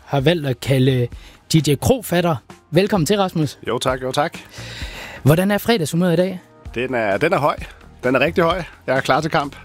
har valgt at kalde DJ Krofatter. Velkommen til, Rasmus. Jo tak. Hvordan er fredagshumøret i dag? Den er høj. Den er rigtig høj. Jeg er klar til kamp.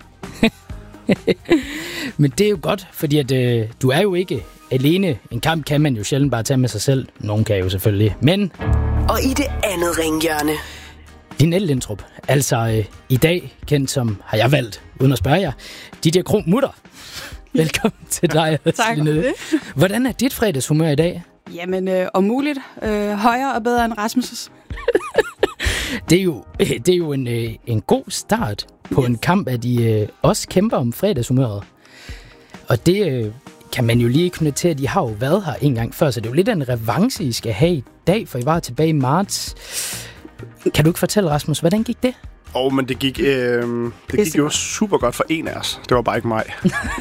Men det er jo godt, fordi at, du er jo ikke alene. En kamp kan man jo sjældent bare tage med sig selv. Nogen kan jo selvfølgelig, men... Og i det andet ringhjørne. Din Lindtrup, altså i dag kendt som, har jeg valgt, uden at spørge jer, DJ Kro Mutter. Velkommen til dig. Tak for det. Hvordan er dit fredagshumør i dag? Jamen, om muligt højere og bedre end Rasmus'. Det er jo en god start på en kamp, at I også kæmper om fredagshumøret. Og det kan man jo lige knytte til, at de har jo været her en gang før, så det er jo lidt af en revanche, I skal have i dag, for I var tilbage i marts. Kan du ikke fortælle, Rasmus, hvordan gik det? Men det gik jo super godt for en af os. Det var bare ikke mig.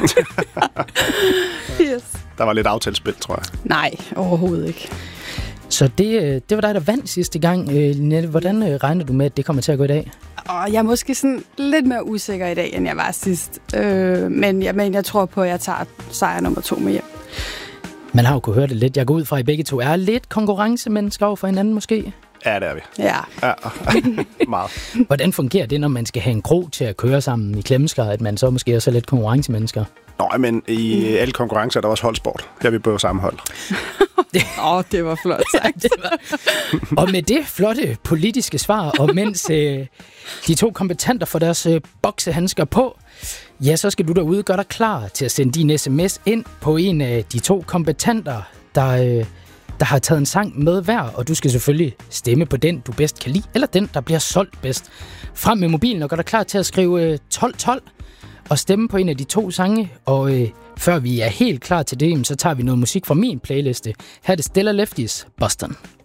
Yes. Der var lidt aftalespil, tror jeg. Nej, overhovedet ikke. Så det var dig, der vandt sidste gang, Linette. Hvordan regner du med, at det kommer til at gå i dag? Jeg er måske sådan lidt mere usikker i dag, end jeg var sidst. Men jeg tror på, at jeg tager sejr nummer 2 med hjem. Man har jo kunnet høre det lidt. Jeg går ud fra, at I begge to er lidt konkurrencemennesker over for hinanden, måske? Ja, det er vi. Ja. Meget. Hvordan fungerer det, når man skal have en kro til at køre sammen i Klemmenskær, at man så måske også er lidt konkurrencemennesker? Nå, men i alle konkurrencer er der også holdsport. Jeg er vi på samme hold. Det var flot sagt. Og med det flotte politiske svar, og mens de to kompetenter får deres boksehandsker på, ja, så skal du derude gøre dig klar til at sende din sms ind på en af de to kompetenter, der har taget en sang med hver, og du skal selvfølgelig stemme på den, du bedst kan lide, eller den, der bliver solgt bedst. Frem med mobilen og gør dig klar til at skrive 1212 og stemme på en af de to sange, og før vi er helt klar til det, så tager vi noget musik fra min playliste. Her er det Stella Lefties, Boston.